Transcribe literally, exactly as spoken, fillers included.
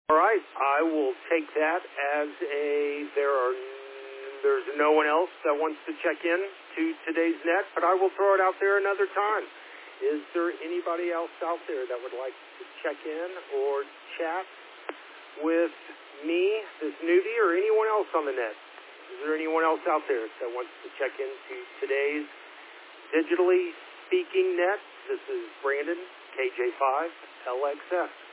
All right, I will take that as a, there are, there's no one else that wants to check in to today's net, but I will throw it out there another time. Is there anybody else out there that would like to check in or chat with me, this newbie, or anyone else on the net? Is there anyone else out there that wants to check into today's digitally speaking net? This is Brandon, K J five L X S.